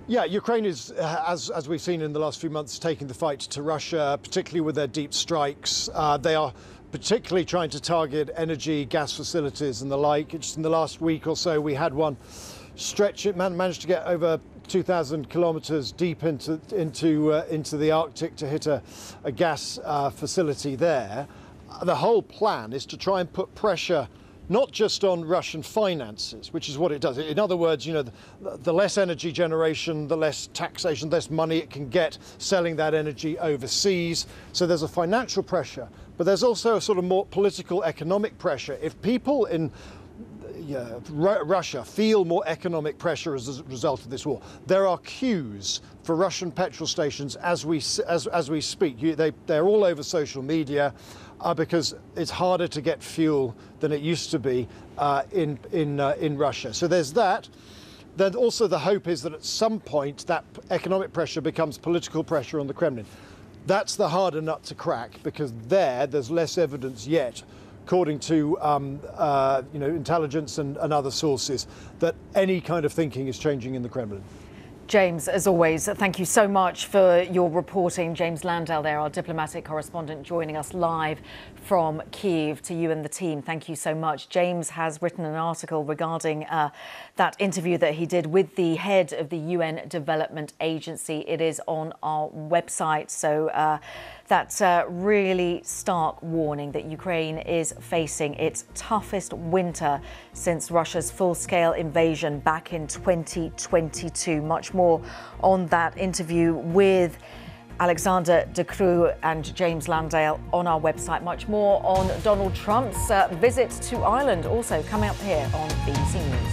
Yeah, Ukraine is, as we've seen in the last few months, taking the fight to Russia, particularly with their deep strikes. They are particularly trying to target energy, gas facilities and the like. Just in the last week or so, we had one stretch. It managed to get over 2,000 kilometers deep into the Arctic to hit a gas facility there. The whole plan is to try and put pressure not just on Russian finances, which is what it does. In other words, you know, the less energy generation, the less taxation, the less money it can get selling that energy overseas. So there's a financial pressure, but there's also a sort of more political, economic pressure. If people in Russia feel more economic pressure as a result of this war, there are queues for Russian petrol stations as we speak. They're all over social media. Because it's harder to get fuel than it used to be in Russia. So there's that. Then also the hope is that at some point that economic pressure becomes political pressure on the Kremlin. That's the harder nut to crack because there's less evidence yet, according to intelligence and other sources, that any kind of thinking is changing in the Kremlin. James, as always, thank you so much for your reporting. James Landale there, our diplomatic correspondent, joining us live from Kyiv. To you and the team, thank you so much. James has written an article regarding that interview that he did with the head of the UN Development Agency. It is on our website. So that's a really stark warning that Ukraine is facing its toughest winter since Russia's full-scale invasion back in 2022. Much more on that interview with Alexander De Croo and James Landale on our website. Much more on Donald Trump's visit to Ireland, also coming up here on BBC News.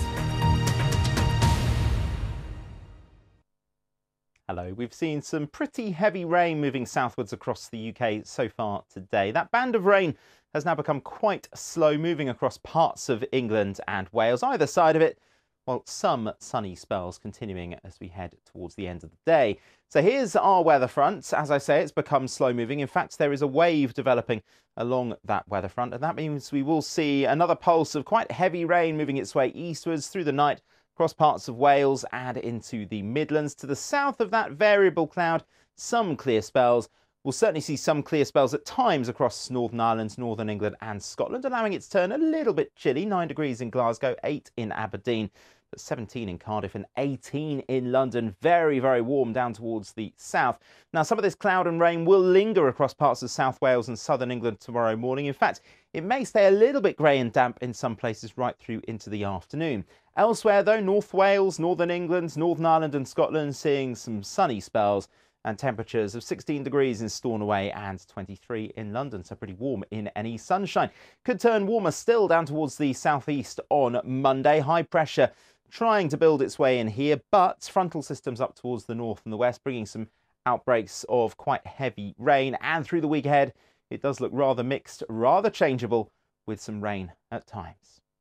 Hello, we've seen some pretty heavy rain moving southwards across the UK so far today. That band of rain has now become quite slow moving across parts of England and Wales, either side of it, while some sunny spells continuing as we head towards the end of the day. So here's our weather front. As I say, it's become slow moving. In fact, there is a wave developing along that weather front, and that means we will see another pulse of quite heavy rain moving its way eastwards through the night, across parts of Wales and into the Midlands. To the south of that variable cloud, some clear spells. We'll certainly see some clear spells at times across Northern Ireland, Northern England and Scotland, allowing it to turn a little bit chilly. 9 degrees in Glasgow, 8 in Aberdeen, but 17 in Cardiff and 18 in London. Very, very warm down towards the south. Now, some of this cloud and rain will linger across parts of South Wales and Southern England tomorrow morning. In fact, it may stay a little bit grey and damp in some places right through into the afternoon. Elsewhere, though, North Wales, Northern England, Northern Ireland and Scotland seeing some sunny spells and temperatures of 16 degrees in Stornoway and 23 in London, so pretty warm in any sunshine. Could turn warmer still down towards the southeast on Monday. High pressure trying to build its way in here, but frontal systems up towards the north and the west, bringing some outbreaks of quite heavy rain. And through the week ahead, it does look rather mixed, rather changeable, with some rain at times.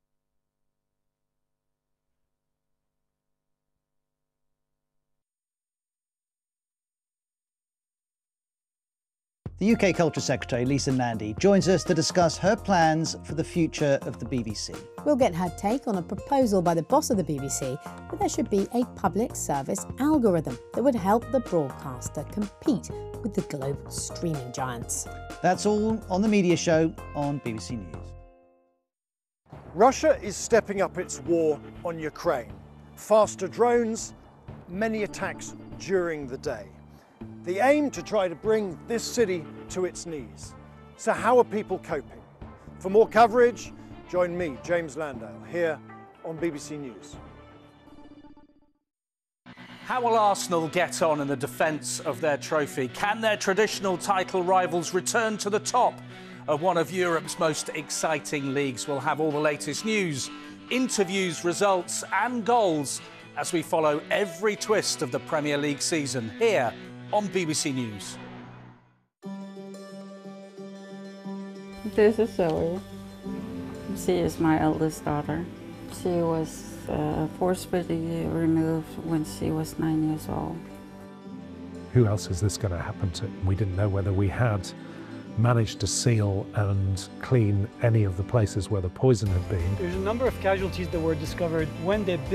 The UK Culture Secretary, Lisa Nandy, joins us to discuss her plans for the future of the BBC. We'll get her take on a proposal by the boss of the BBC that there should be a public service algorithm that would help the broadcaster compete with the global streaming giants. That's all on The Media Show on BBC News. Russia is stepping up its war on Ukraine. Faster drones, many attacks during the day. The aim to try to bring this city to its knees. So how are people coping? For more coverage, join me, James Landale, here on BBC News. How will Arsenal get on in the defence of their trophy? Can their traditional title rivals return to the top of one of Europe's most exciting leagues? We'll have all the latest news, interviews, results and goals as we follow every twist of the Premier League season here on BBC News. This is Zoe. She is my eldest daughter. She was forcibly removed when she was 9 years old. Who else is this going to happen to? We didn't know whether we had managed to seal and clean any of the places where the poison had been. There's a number of casualties that were discovered when they